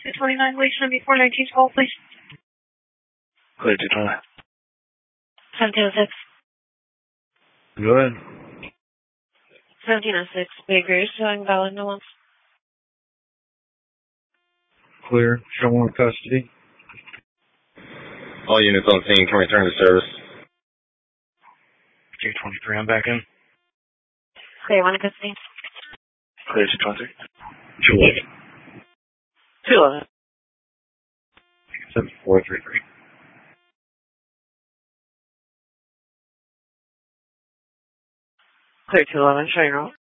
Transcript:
229 Leishman before 1912, please. Clear 229. 1706. Go ahead. 1706. Bakery showing valid no loans. Clear. Show more custody. All units on scene can return to service. 223, I'm back in. Clear, one in custody. Clear 223. 211. 7433. Clear 211, showing roll.